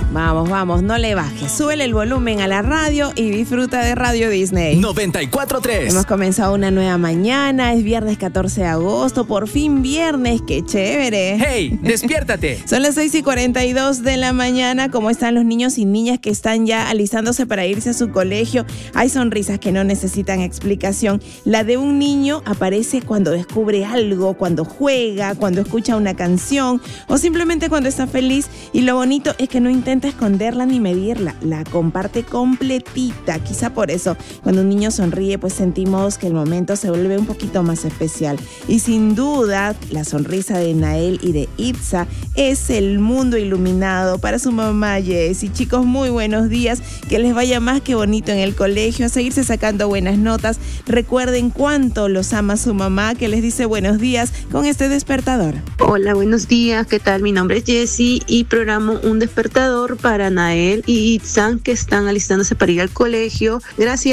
Vamos, vamos, no le bajes. Súbele el volumen a la radio y disfruta de Radio Disney. 94.3. Hemos comenzado una nueva mañana, es viernes 14 de agosto, por fin viernes, qué chévere. ¡Hey, despiértate! Son las 6:42 de la mañana. ¿Cómo están los niños y niñas que están ya alistándose para irse a su colegio? Hay sonrisas que no necesitan explicación. La de un niño aparece cuando descubre algo, cuando juega, cuando escucha una canción o simplemente cuando está feliz. Y lo bonito es que no intenta esconderla ni medirla, la comparte completita. Quizá por eso, cuando un niño sonríe, pues sentimos que el momento se vuelve un poquito más especial. Y sin duda, la sonrisa de Nael y de Itza es el mundo iluminado para su mamá Jessie. Chicos, muy buenos días, que les vaya más que bonito en el colegio, a seguirse sacando buenas notas. Recuerden cuánto los ama su mamá, que les dice buenos días con este despertador. Hola, buenos días, ¿qué tal? Mi nombre es Jessie y programo un despertador para Nael y Itzan, que están alistándose para ir al colegio. Gracias.